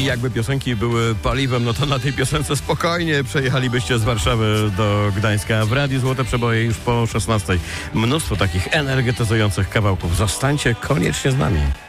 jakby piosenki były paliwem, no to na tej piosence spokojnie przejechalibyście z Warszawy do Gdańska. W Radiu Złote Przeboje już po 16. Mnóstwo takich energetyzujących kawałków. Zostańcie koniecznie z nami.